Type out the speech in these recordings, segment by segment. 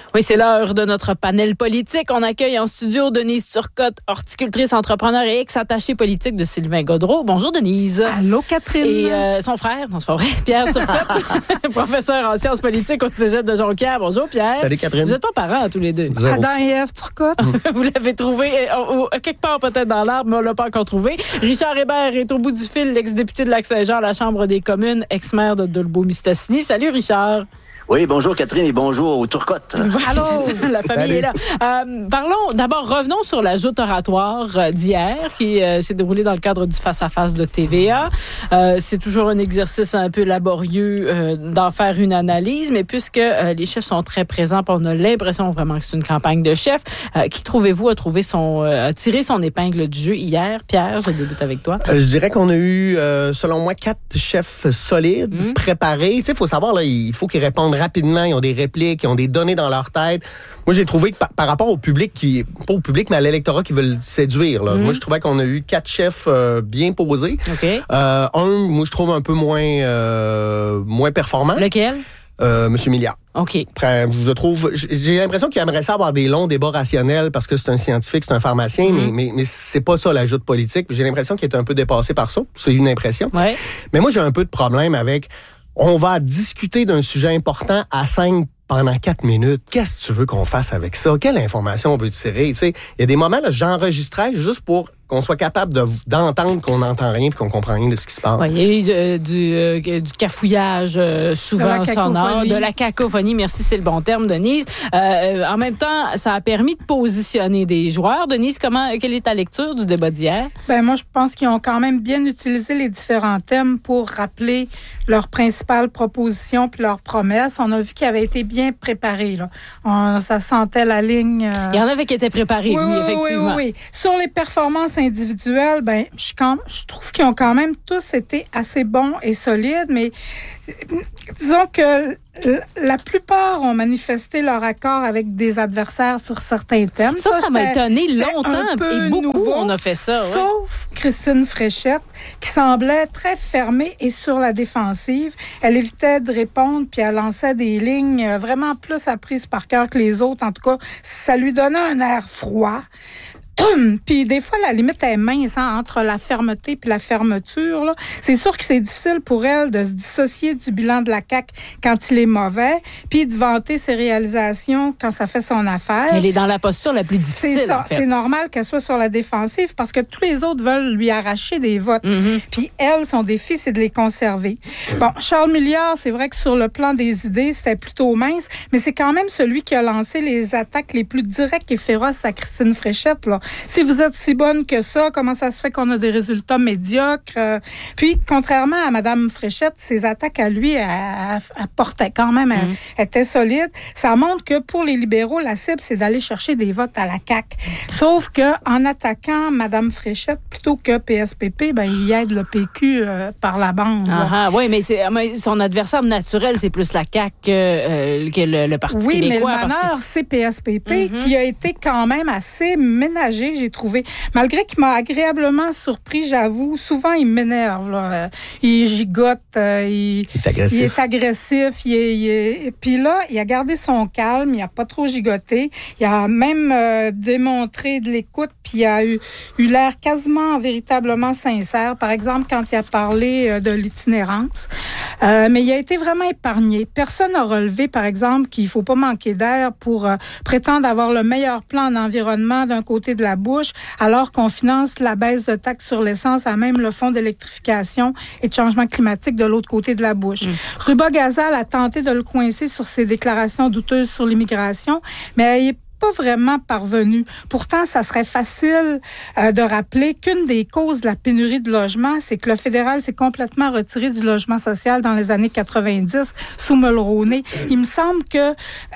Oui, c'est l'heure de notre panel politique. On accueille en studio Denise Turcotte, horticultrice, entrepreneur et ex-attachée politique de Sylvain Gaudreault. Bonjour Denise. Allô Catherine. Et son frère, non c'est pas vrai, Pierre Turcotte, professeur en sciences politiques au Cégep de Jonquière. Bonjour Pierre. Salut Catherine. Vous n'êtes pas parents tous les deux. Zéro. Adam et Ève Turcotte. Vous l'avez trouvé quelque part peut-être dans l'arbre, mais on l'a pas encore trouvé. Richard Hébert est au bout du fil, l'ex-député de Lac-Saint-Jean à la Chambre des communes, ex-maire de Dolbeau-Mistassini. Salut Richard. Oui, bonjour Catherine et bonjour aux Turcottes. Allô, la famille est là. Revenons sur la joute oratoire d'hier qui s'est déroulée dans le cadre du face-à-face de TVA. C'est toujours un exercice un peu laborieux d'en faire une analyse, mais puisque les chefs sont très présents, on a l'impression vraiment que c'est une campagne de chefs. Qui trouvez-vous a tiré son épingle du jeu hier? Pierre, je débute avec toi. Je dirais qu'on a eu, selon moi, 4 chefs solides, préparés. Tu sais, il faut savoir, là, il faut qu'ils répondent rapidement, ils ont des répliques, ils ont des données dans leur tête. Moi, j'ai trouvé que par rapport au public, pas au public, mais à l'électorat qui veut le séduire, là. Moi, je trouvais qu'on a eu 4 chefs bien posés. Okay. Moi, je trouve un peu moins performant. Lequel? Monsieur Milliard. OK. J'ai l'impression qu'il aimerait ça avoir des longs débats rationnels parce que c'est un scientifique, c'est un pharmacien, mais c'est pas ça la joute politique. J'ai l'impression qu'il est un peu dépassé par ça. C'est une impression. Ouais. Mais moi, j'ai un peu de problème avec... On va discuter d'un sujet important à 5 pendant 4 minutes. Qu'est-ce que tu veux qu'on fasse avec ça? Quelle information on veut tirer? Tu sais, il y a des moments, là, j'enregistrais juste pour qu'on soit capable d'entendre qu'on n'entend rien et qu'on comprend rien de ce qui se passe. Ouais, il y a eu du cafouillage souvent sonore, de la cacophonie. Merci, c'est le bon terme, Denise. En même temps, ça a permis de positionner des joueurs. Denise, quelle est ta lecture du débat d'hier? Moi, je pense qu'ils ont quand même bien utilisé les différents thèmes pour rappeler leurs principales propositions puis leurs promesses. On a vu qu'ils avaient été bien préparés, là. Ça sentait la ligne. Il y en avait qui étaient préparés, oui, effectivement. Oui. Sur les performances individuelles, je trouve qu'ils ont quand même tous été assez bons et solides, mais disons que la plupart ont manifesté leur accord avec des adversaires sur certains thèmes. Ça m'a étonné longtemps et beaucoup nouveau, on a fait ça. Sauf Christine Fréchette, qui semblait très fermée et sur la défensive. Elle évitait de répondre, puis elle lançait des lignes vraiment plus apprises par cœur que les autres. En tout cas, ça lui donnait un air froid. Puis des fois, la limite est mince entre la fermeté puis la fermeture. Là. C'est sûr que c'est difficile pour elle de se dissocier du bilan de la CAQ quand il est mauvais, puis de vanter ses réalisations quand ça fait son affaire. Elle est dans la posture la plus difficile. C'est ça. En fait. C'est normal qu'elle soit sur la défensive parce que tous les autres veulent lui arracher des votes. Puis elle, son défi, c'est de les conserver. Bon, Charles Milliard, c'est vrai que sur le plan des idées, c'était plutôt mince, mais c'est quand même celui qui a lancé les attaques les plus directes et féroces à Christine Fréchette, là. Si vous êtes si bonne que ça, comment ça se fait qu'on a des résultats médiocres? Puis, contrairement à Mme Fréchette, ses attaques à lui, elle portait quand même, elle était solide. Ça montre que pour les libéraux, la cible, c'est d'aller chercher des votes à la CAQ. Sauf qu'en attaquant Mme Fréchette, plutôt que PSPP, il aide le PQ par la bande. Oui, mais son adversaire naturel, c'est plus la CAQ que le Parti québécois. Oui, mais le meneur, c'est PSPP qui a été quand même assez ménagé, j'ai trouvé. Malgré qu'il m'a agréablement surpris, j'avoue. Souvent, il m'énerve. Là. Il gigote. Il est agressif. Puis là, il a gardé son calme. Il n'a pas trop gigoté. Il a même démontré de l'écoute. Puis il a eu l'air quasiment véritablement sincère. Par exemple, quand il a parlé de l'itinérance. Mais il a été vraiment épargné. Personne n'a relevé, par exemple, qu'il ne faut pas manquer d'air pour prétendre avoir le meilleur plan en environnement d'un côté de la bouche, alors qu'on finance la baisse de taxes sur l'essence à même le fonds d'électrification et de changement climatique de l'autre côté de la bouche. Ruba Gazal a tenté de le coincer sur ses déclarations douteuses sur l'immigration, mais elle n'est pas vraiment parvenu. Pourtant, ça serait facile de rappeler qu'une des causes de la pénurie de logement, c'est que le fédéral s'est complètement retiré du logement social dans les années 90 sous Mulroney. Il me semble que,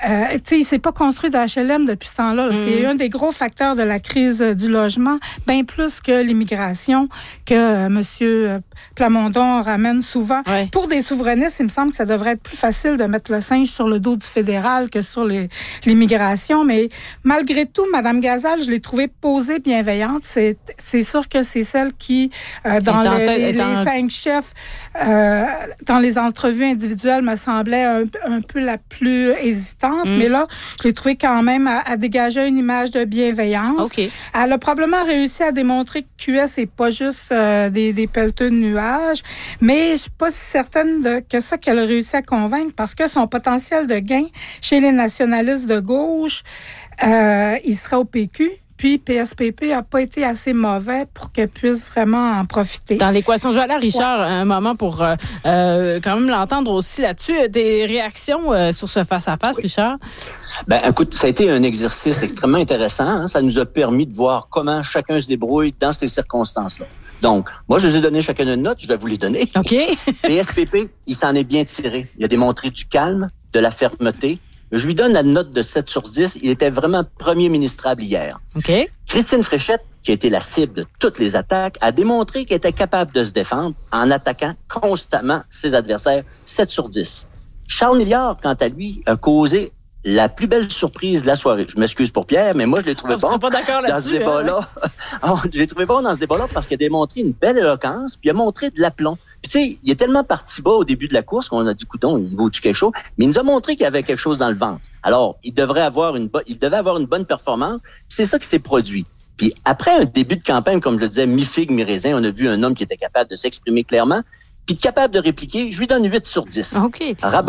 il s'est pas construit d'HLM depuis ce temps-là. C'est un des gros facteurs de la crise du logement, bien plus que l'immigration que M. Plamondon ramène souvent. Ouais. Pour des souverainistes, il me semble que ça devrait être plus facile de mettre le singe sur le dos du fédéral que sur l'immigration. Mais malgré tout, Mme Gazal, je l'ai trouvée posée, bienveillante. C'est sûr que c'est celle qui, dans les 5 chefs, dans les entrevues individuelles, me semblait un peu la plus hésitante. Mais là, je l'ai trouvée quand même à dégager une image de bienveillance. Okay. Elle a probablement réussi à démontrer que QS n'est pas juste des pelleteux de nuages, mais je suis pas si certaine que ça qu'elle a réussi à convaincre, parce que son potentiel de gain chez les nationalistes de gauche, il sera au PQ. Puis PSPP n'a pas été assez mauvais pour qu'elle puisse vraiment en profiter. Dans l'équation, je vais aller à Richard un moment pour quand même l'entendre aussi là-dessus. Des réactions sur ce face-à-face, Richard? Ben, écoute, ça a été un exercice extrêmement intéressant. Hein? Ça nous a permis de voir comment chacun se débrouille dans ces circonstances-là. Donc, moi, je les ai donné chacun une note. Je vais vous les donner. OK. PSPP, il s'en est bien tiré. Il a démontré du calme, de la fermeté. Je lui donne la note de 7 sur 10. Il était vraiment premier ministrable hier. OK. Christine Fréchette, qui a été la cible de toutes les attaques, a démontré qu'elle était capable de se défendre en attaquant constamment ses adversaires. 7 sur 10. Charles Milliard, quant à lui, a causé la plus belle surprise de la soirée. Je m'excuse pour Pierre, mais moi, je l'ai trouvé bon pas d'accord dans ce débat-là. Je l'ai trouvé bon dans ce débat-là parce qu'il a démontré une belle éloquence, puis il a montré de l'aplomb. Puis tu sais, il est tellement parti bas au début de la course qu'on a dit, coudonc, il vaut-tu quelque chose? Mais il nous a montré qu'il y avait quelque chose dans le ventre. Alors, il devait avoir une bonne performance, puis c'est ça qui s'est produit. Puis après un début de campagne, comme je le disais, mi-figue, mi-raisin, on a vu un homme qui était capable de s'exprimer clairement, puis capable de répliquer, je lui donne 8 sur 10. OK.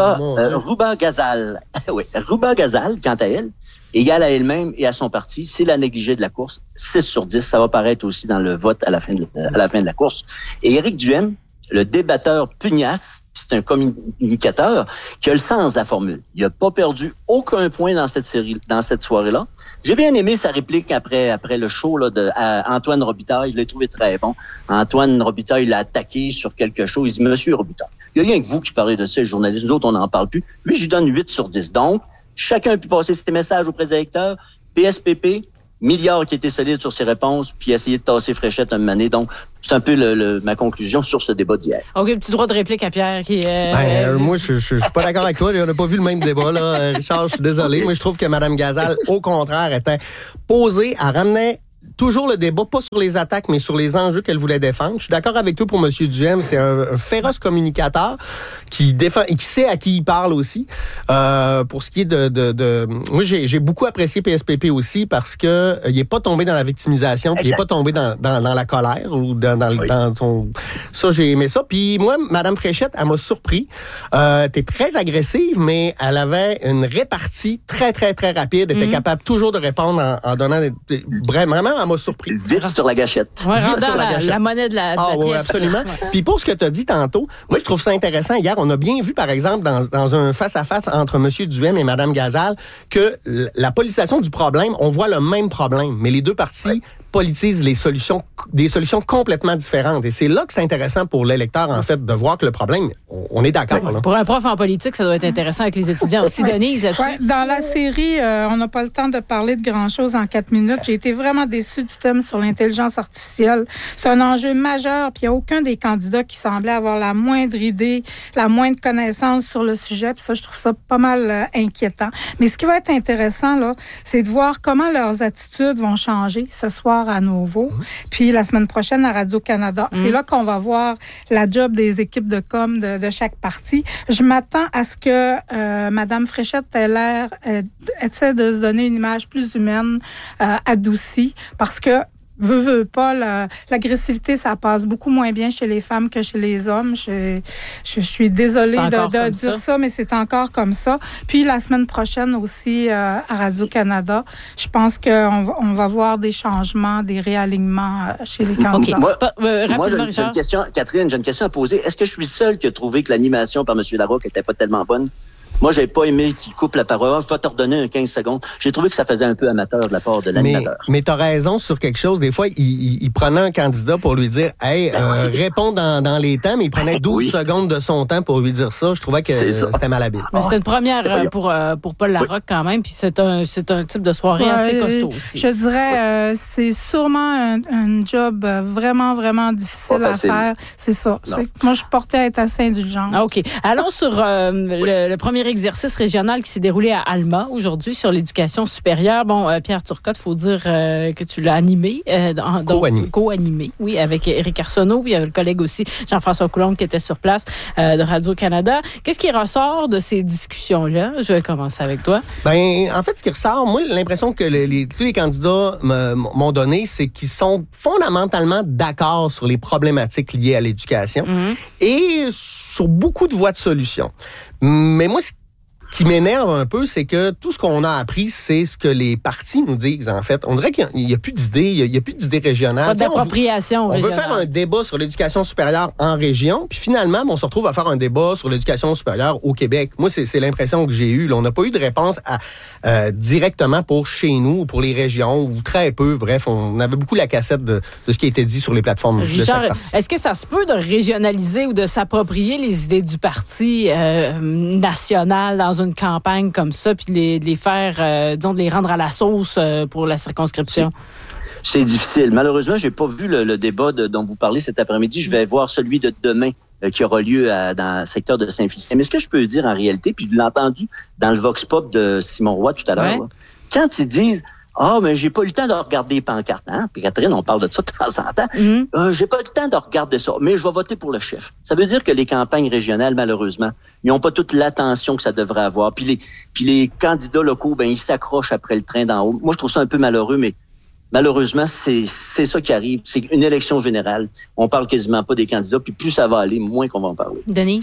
Rouba Ghazal, oui, Rouba Ghazal, quant à elle, égale à elle-même et à son parti, c'est la négligée de la course, 6 sur 10. Ça va paraître aussi dans le vote à la fin de la course. Et Éric Duhem, le débatteur pugnace, c'est un communicateur qui a le sens de la formule. Il n'a pas perdu aucun point dans cette soirée-là. J'ai bien aimé sa réplique après le show là, à Antoine Robitaille. Je l'ai trouvé très bon. Antoine Robitaille l'a attaqué sur quelque chose. Il dit, Monsieur Robitaille, il n'y a rien que vous qui parlez de ça, les journalistes. Nous autres, on n'en parle plus. Lui, je lui donne 8 sur 10. Donc, chacun a pu passer ses messages auprès des électeurs. PSPP, Milliard qui était solide sur ses réponses, puis essayer de tasser Fréchette un moment donné. Donc, c'est un peu ma conclusion sur ce débat d'hier. OK, petit droit de réplique à Pierre qui moi, je suis pas d'accord avec toi. On n'a pas vu le même débat, là. Richard, je suis désolé. Moi, je trouve que Mme Gazal, au contraire, était posée à ramener toujours le débat, pas sur les attaques, mais sur les enjeux qu'elle voulait défendre. Je suis d'accord avec toi pour M. Duhem. C'est un féroce communicateur qui défend et qui sait à qui il parle aussi. Pour ce qui est moi, j'ai beaucoup apprécié PSPP aussi parce que il est pas tombé dans la victimisation, puis il est pas tombé dans la colère ou dans son... Ça, j'ai aimé ça. Puis moi, Mme Fréchette, elle m'a surpris. T'es très agressive, mais elle avait une répartie très, très, très rapide. Elle était capable toujours de répondre en donnant vraiment, elle m'a surpris. Vite sur la gâchette. Ouais, rendant la monnaie de la pièce. Oui, absolument. Puis pour ce que tu as dit tantôt, moi, je trouve ça intéressant. Hier, on a bien vu, par exemple, dans un face-à-face entre M. Duhem et Mme Gazal, que la politisation du problème, on voit le même problème, mais les deux parties politisent des solutions complètement différentes. Et c'est là que c'est intéressant pour l'électeur, en fait, de voir que le problème, on est d'accord. Là. Pour un prof en politique, ça doit être intéressant avec les étudiants aussi. Denise, là-dessus. Ouais, dans la série, on n'a pas le temps de parler de grand-chose en 4 minutes. J'ai été vraiment déçue du thème sur l'intelligence artificielle. C'est un enjeu majeur, puis il n'y a aucun des candidats qui semblait avoir la moindre idée, la moindre connaissance sur le sujet. Puis ça, je trouve ça pas mal inquiétant. Mais ce qui va être intéressant, là, c'est de voir comment leurs attitudes vont changer ce soir à nouveau, puis la semaine prochaine à Radio-Canada. C'est là qu'on va voir la job des équipes de com de chaque parti. Je m'attends à ce que Mme Fréchette ait l'air, essaie de se donner une image plus humaine, adoucie, parce que veut pas, l'agressivité, ça passe beaucoup moins bien chez les femmes que chez les hommes. Je suis désolée de dire ça, mais c'est encore comme ça. Puis la semaine prochaine aussi à Radio-Canada, je pense qu'on va voir des changements, des réalignements chez les candidats. Okay. Moi, j'ai une question, Catherine, j'ai une question à poser. Est-ce que je suis seule qui a trouvé que l'animation par M. Larocque n'était pas tellement bonne? Moi, j'ai pas aimé qu'il coupe la parole. Je vais te redonner un 15 secondes. J'ai trouvé que ça faisait un peu amateur de la part de l'animateur. Mais t'as raison sur quelque chose. Des fois, il prenait un candidat pour lui dire, hey, réponds dans les temps, mais il prenait 12 secondes de son temps pour lui dire ça. Je trouvais que c'était malhabile. Mais c'était une première pour Paul Larocque quand même, puis c'est un type de soirée assez costaud aussi. Je dirais, c'est sûrement un job vraiment, vraiment difficile à faire. C'est ça. Moi, je portais à être assez indulgente. Ah, OK. Allons sur le premier exercice régional qui s'est déroulé à Alma aujourd'hui sur l'éducation supérieure. Bon, Pierre Turcotte, il faut dire que tu l'as animé. Co-animé, oui, avec Éric Arsenault, puis il y avait le collègue aussi, Jean-François Coulombe, qui était sur place de Radio-Canada. Qu'est-ce qui ressort de ces discussions-là? Je vais commencer avec toi. Ben, en fait, ce qui ressort, moi, l'impression que tous les candidats m'ont donné, c'est qu'ils sont fondamentalement d'accord sur les problématiques liées à l'éducation et sur beaucoup de voies de solution. Mais moi, ce qui m'énerve un peu, c'est que tout ce qu'on a appris, c'est ce que les partis nous disent, en fait. On dirait qu'il n'y a plus d'idées, il n'y a plus d'idées régionales. Pas d'appropriation régionale. On veut faire un débat sur l'éducation supérieure en région, puis finalement, on se retrouve à faire un débat sur l'éducation supérieure au Québec. Moi, c'est l'impression que j'ai eue. Là, on n'a pas eu de réponse directement pour chez nous, ou pour les régions, ou très peu. Bref, on avait beaucoup la cassette de ce qui a été dit sur les plateformes de chaque parti. Est-ce que ça se peut de régionaliser ou de s'approprier les idées du parti national dans une campagne comme ça, puis de les faire, disons, de les rendre à la sauce pour la circonscription? C'est difficile. Malheureusement, j'ai pas vu le débat dont vous parlez cet après-midi. Je vais voir celui de demain qui aura lieu dans le secteur de Saint-Félicien. Mais ce que je peux dire en réalité, puis je l'ai entendu dans le Vox Pop de Simon Roy tout à l'heure, là, quand ils disent mais j'ai pas eu le temps de regarder les pancartes. Hein? Puis Catherine, on parle de ça de temps en temps. J'ai pas eu le temps de regarder ça, mais je vais voter pour le chef. Ça veut dire que les campagnes régionales, malheureusement, ils n'ont pas toute l'attention que ça devrait avoir. Puis les candidats locaux, ils s'accrochent après le train d'en haut. Moi, je trouve ça un peu malheureux, mais malheureusement, c'est ça qui arrive. C'est une élection générale. On parle quasiment pas des candidats, puis plus ça va aller, moins qu'on va en parler. Denis?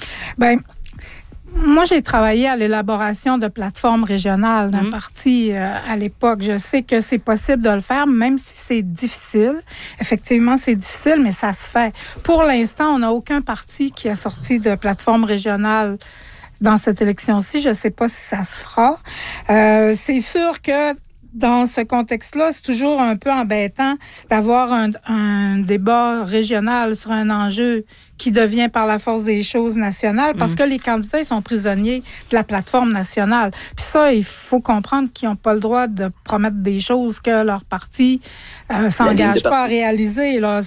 Moi, j'ai travaillé à l'élaboration de plateformes régionales d'un parti à l'époque. Je sais que c'est possible de le faire, même si c'est difficile. Effectivement, c'est difficile, mais ça se fait. Pour l'instant, on n'a aucun parti qui a sorti de plateforme régionale dans cette élection-ci. Je ne sais pas si ça se fera. C'est sûr que dans ce contexte-là, c'est toujours un peu embêtant d'avoir un débat régional sur un enjeu qui devient par la force des choses nationales parce que les candidats ils sont prisonniers de la plateforme nationale. Puis ça, il faut comprendre qu'ils n'ont pas le droit de promettre des choses que leur parti s'engage pas à réaliser. Là.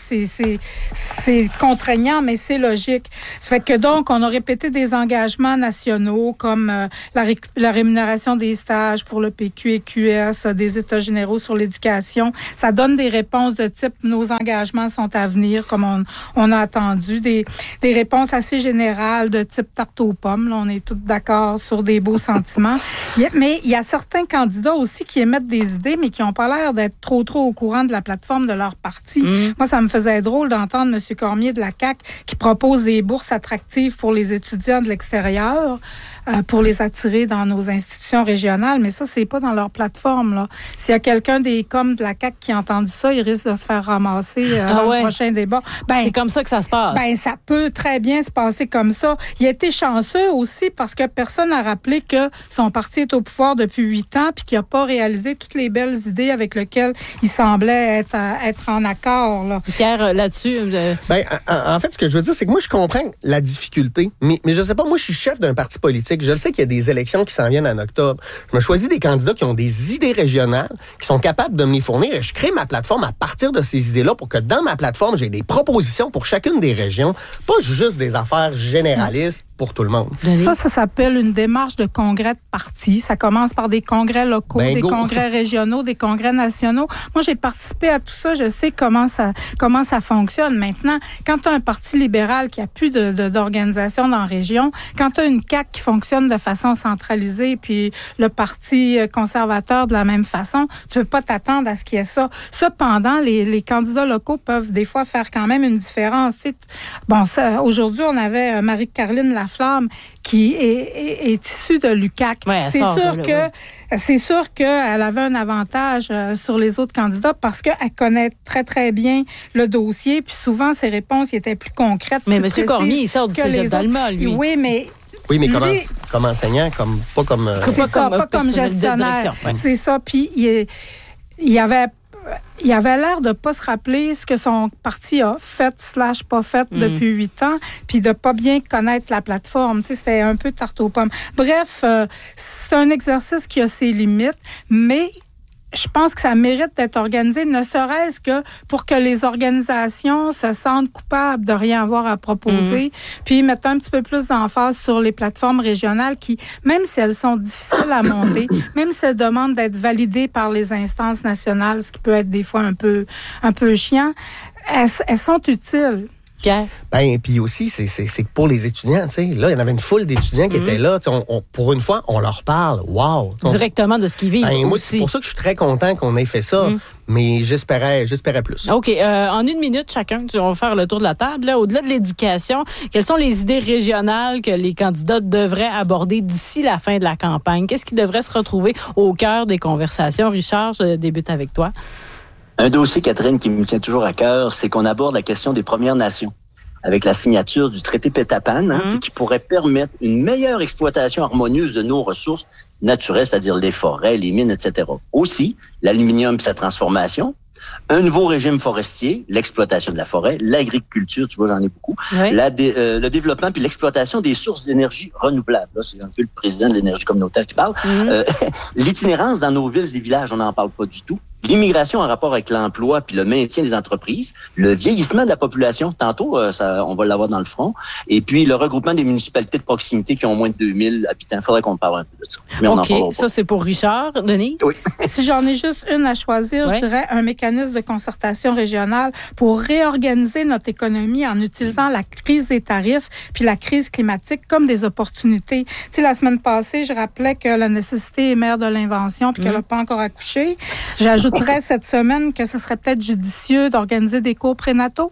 C'est contraignant, mais c'est logique. Ça fait que donc, on a répété des engagements nationaux comme la rémunération des stages pour le PQ et QS, des États généraux sur l'éducation. Ça donne des réponses de type nos engagements sont à venir, comme on a attendu, des réponses assez générales de type tarte aux pommes. Là, on est tous d'accord sur des beaux sentiments. Mais il y a certains candidats aussi qui émettent des idées, mais qui n'ont pas l'air d'être trop au courant de la plateforme de leur parti. Moi, ça me faisait drôle d'entendre M. Cormier de la CAQ qui propose des bourses attractives pour les étudiants de l'extérieur pour les attirer dans nos institutions régionales, mais ça, c'est pas dans leur plateforme. Là. S'il y a quelqu'un des coms de la CAQ qui a entendu ça, il risque de se faire ramasser dans le prochain débat. C'est comme ça que ça se passe. Ça peut très bien se passer comme ça. Il a été chanceux aussi parce que personne n'a rappelé que son parti est au pouvoir depuis 8 ans puis qu'il n'a pas réalisé toutes les belles idées avec lesquelles il semblait être en accord. Là. Pierre, là-dessus... En fait, ce que je veux dire, c'est que moi, je comprends la difficulté, mais je sais pas, moi, je suis chef d'un parti politique. Je le sais qu'il y a des élections qui s'en viennent en octobre. Je me choisis des candidats qui ont des idées régionales, qui sont capables de me les fournir et je crée ma plateforme à partir de ces idées-là pour que dans ma plateforme, j'ai des propositions pour chacune des régions, pas juste des affaires généralistes pour tout le monde. Ça s'appelle une démarche de congrès de parti. Ça commence par des congrès locaux, des congrès régionaux, des congrès nationaux. Moi, j'ai participé à tout ça. Je sais comment ça fonctionne. Maintenant, quand tu as un parti libéral qui a plus d'organisation dans la région, quand tu as une CAQ qui fonctionne de façon centralisée, puis le Parti conservateur de la même façon, tu peux pas t'attendre à ce qu'il y ait ça. Cependant, les candidats locaux peuvent des fois faire quand même une différence. Tu sais, aujourd'hui, on avait Marie-Caroline Laflamme qui est issue de l'UQAC. Ouais, c'est sûr qu'elle avait un avantage sur les autres candidats parce qu'elle connaît très, très bien le dossier, puis souvent, ses réponses étaient plus concrètes. Mais M. Cormier, il sort du cégep d'Alma, lui. Oui, mais Oui, mais Lui, comme enseignant, pas comme pas comme gestionnaire. Ouais. C'est ça. Puis il avait l'air de ne pas se rappeler ce que son parti a fait / pas fait depuis 8 ans, puis de ne pas bien connaître la plateforme. Tu sais, c'était un peu tarte aux pommes. Bref, c'est un exercice qui a ses limites, mais je pense que ça mérite d'être organisé, ne serait-ce que pour que les organisations se sentent coupables de rien avoir à proposer, puis mettre un petit peu plus d'emphase sur les plateformes régionales qui, même si elles sont difficiles à monter, même si elles demandent d'être validées par les instances nationales, ce qui peut être des fois un peu chiant, elles sont utiles. Pierre? Ben, puis aussi, c'est que pour les étudiants, tu sais, là, il y en avait une foule d'étudiants qui étaient là. Pour une fois, on leur parle. Wow! Directement de ce qu'ils vivent. Ben, moi, c'est pour ça que je suis très content qu'on ait fait ça. Mais j'espérais plus. OK. En 1 minute chacun, on va faire le tour de la table. Là. Au-delà de l'éducation, quelles sont les idées régionales que les candidats devraient aborder d'ici la fin de la campagne? Qu'est-ce qui devrait se retrouver au cœur des conversations? Richard, je débute avec toi. Un dossier, Catherine, qui me tient toujours à cœur, c'est qu'on aborde la question des Premières Nations avec la signature du traité Pétapan, qui pourrait permettre une meilleure exploitation harmonieuse de nos ressources naturelles, c'est-à-dire les forêts, les mines, etc. Aussi, l'aluminium et sa transformation, un nouveau régime forestier, l'exploitation de la forêt, l'agriculture, tu vois, j'en ai beaucoup, le développement puis l'exploitation des sources d'énergie renouvelables. Là, c'est un peu le président de l'énergie communautaire qui parle. L'itinérance dans nos villes et villages, on n'en parle pas du tout. L'immigration en rapport avec l'emploi puis le maintien des entreprises, le vieillissement de la population, tantôt, on va l'avoir dans le front, et puis le regroupement des municipalités de proximité qui ont moins de 2000 habitants. Il faudrait qu'on parle un peu de ça. Mais on en parlera pas. Ça, c'est pour Richard. Denise? Oui. Si j'en ai juste une à choisir, je dirais un mécanisme de concertation régionale pour réorganiser notre économie en utilisant la crise des tarifs puis la crise climatique comme des opportunités. Tu sais, la semaine passée, je rappelais que la nécessité est mère de l'invention puis qu'elle n'a pas encore accouché. J'ajouterais cette semaine que ce serait peut-être judicieux d'organiser des cours prénataux.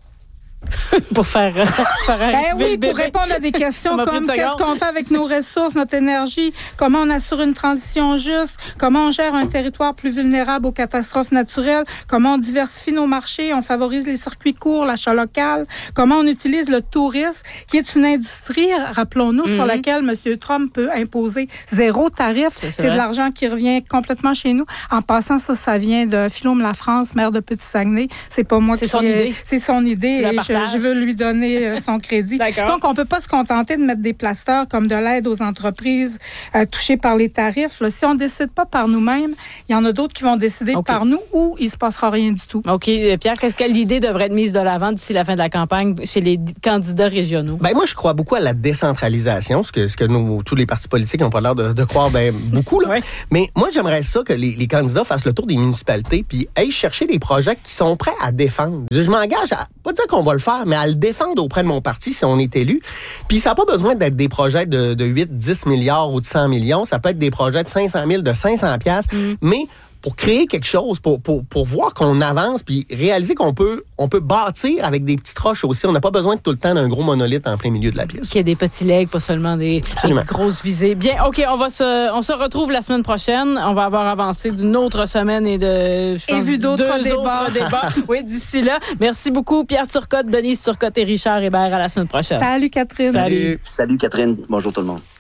Pour faire pour répondre à des questions comme qu'est-ce qu'on fait avec nos ressources, notre énergie, comment on assure une transition juste, comment on gère un territoire plus vulnérable aux catastrophes naturelles, comment on diversifie nos marchés, on favorise les circuits courts, l'achat local, comment on utilise le tourisme, qui est une industrie, rappelons-nous, sur laquelle M. Trump peut imposer 0 tarif. C'est de l'argent qui revient complètement chez nous. En passant, ça vient de Philome Lafrance, maire de Petit-Saguenay. C'est pas moi C'est son idée. C'est son idée. Je veux lui donner son crédit. Donc, on ne peut pas se contenter de mettre des plasteurs comme de l'aide aux entreprises touchées par les tarifs. Là, si on ne décide pas par nous-mêmes, il y en a d'autres qui vont décider par nous ou il ne se passera rien du tout. OK. Pierre, quelle idée devrait être mise de l'avant d'ici la fin de la campagne chez les candidats régionaux? Ben, moi, je crois beaucoup à la décentralisation, ce que tous les partis politiques n'ont pas l'air de croire beaucoup. Là. Mais moi, j'aimerais ça que les candidats fassent le tour des municipalités puis aillent chercher des projets qui sont prêts à défendre. Je m'engage à pas dire qu'on va le faire, mais à le défendre auprès de mon parti si on est élu. Puis ça n'a pas besoin d'être des projets de 8, 10 milliards ou de 100 millions. Ça peut être des projets de 500 000, de 500 piastres. Mais pour créer quelque chose, pour voir qu'on avance, puis réaliser qu'on peut bâtir avec des petites roches aussi. On n'a pas besoin de tout le temps d'un gros monolithe en plein milieu de la pièce. Qu'il y ait des petits legs, pas seulement des grosses visées. Bien, OK, on se retrouve la semaine prochaine. On va avoir avancé d'une autre semaine et vu d'autres débats. Oui, d'ici là. Merci beaucoup, Pierre Turcotte, Denise Turcotte et Richard Hébert. À la semaine prochaine. Salut, Catherine. Salut. Salut, Catherine. Bonjour tout le monde.